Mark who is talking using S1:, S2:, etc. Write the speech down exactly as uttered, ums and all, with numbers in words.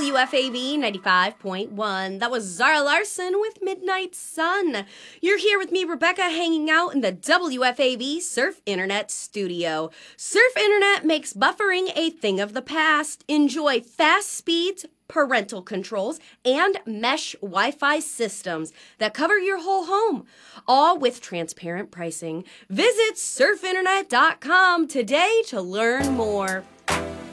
S1: W F A V ninety-five point one. That was Zara Larson with Midnight Sun. You're here with me, Rebecca, hanging out in the W F A V Surf Internet studio. Surf Internet makes buffering a thing of the past. Enjoy fast speeds, parental controls, and mesh Wi-Fi systems that cover your whole home, all with transparent pricing. Visit surf internet dot com today to learn more.